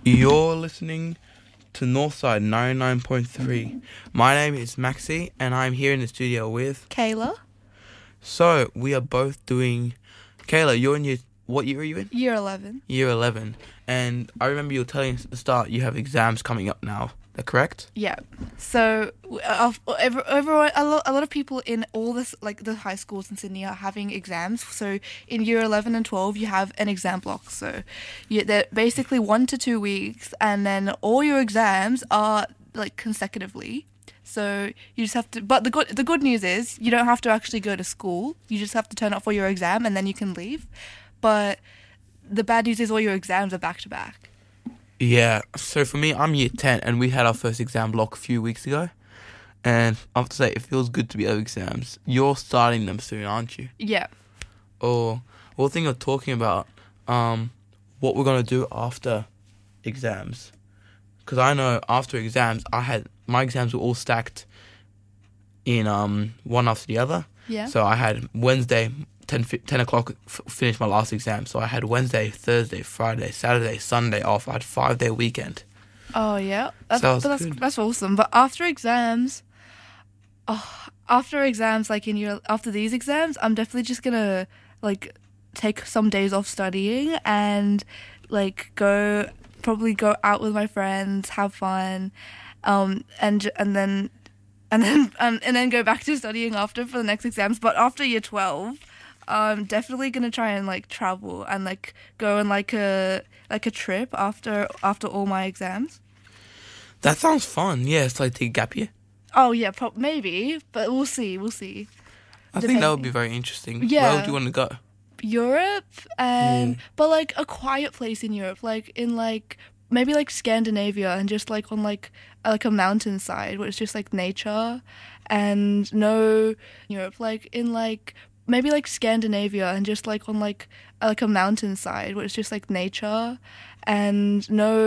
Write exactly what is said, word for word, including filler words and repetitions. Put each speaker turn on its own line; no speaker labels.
You're listening to Northside ninety-nine point three. My name is Maxi, and I'm here in the studio with...
Kayla.
So, we are both doing... Kayla, you're in year... What year are you in?
Year eleven.
Year eleven. And I remember you were telling us at the start you have exams coming up now. Is that correct?
Yeah. So, uh, every, everyone, a lot, a lot of people in all this, like the high schools in Sydney are having exams. So, in year eleven and twelve, you have an exam block. So, you, they're basically one to two weeks, and then all your exams are like consecutively. So you just have to, but the good the good news is you don't have to actually go to school. You just have to turn up for your exam, and then you can leave. But the bad news is all your exams are back to back.
Yeah, so for me, I'm year ten, and we had our first exam block a few weeks ago. And I have to say, it feels good to be out of exams. You're starting them soon, aren't you?
Yeah.
Or, one thing you're talking about, um, what we're going to do after exams. Because I know after exams, I had, my exams were all stacked in um one after the other.
Yeah.
So I had Wednesday, ten, ten o'clock, f- finished my last exam. So I had Wednesday, Thursday, Friday, Saturday, Sunday off. I had a five-day weekend.
Oh, yeah. That's,
So that was
but that's,
good.
that's awesome. But after exams, oh, after exams, like in your, after these exams, I'm definitely just going to, like, take some days off studying and, like, go, probably go out with my friends, have fun, um, and, and then, and then, um, and then go back to studying after for the next exams. But after year twelve, I'm definitely gonna try and like travel and like go on like a like a trip after after all my exams.
That sounds fun. Yeah, it's like take a gap year.
Oh yeah, pro- maybe, but we'll see. We'll see.
I think that would
Depending.
be very interesting.
Yeah.
Where would you want to go?
Europe and
Mm.
but like a quiet place in Europe, like in like maybe like Scandinavia and just like on like a- like a mountainside where it's just like nature and no Europe, like in like maybe like Scandinavia and just like on like a- like a mountainside where it's just like nature and no